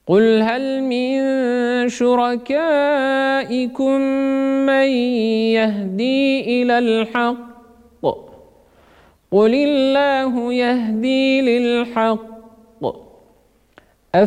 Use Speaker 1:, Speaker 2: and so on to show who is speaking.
Speaker 1: قل هل من شركائكم من يهدي إلى الحق قل الله يهدي للحق